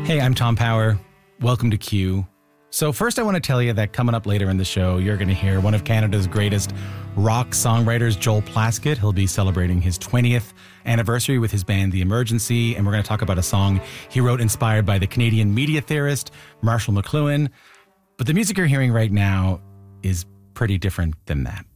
Hey, I'm Tom Power. Welcome to Q. So first I want to tell you that coming up later in the show, you're going to hear one of Canada's greatest rock songwriters, Joel Plaskett. He'll be celebrating his 20th anniversary with his band The Emergency, and we're going to talk about a song he wrote inspired by the Canadian media theorist Marshall McLuhan. But the music you're hearing right now is pretty different than that.